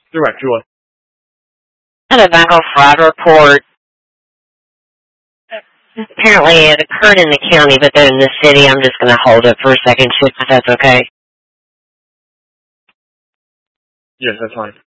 Direct, Joy. Had a Vaco fraud report. Apparently it occurred in the county, but then in the city. I'm just going to hold it for a second, if that's okay. Yes, that's fine.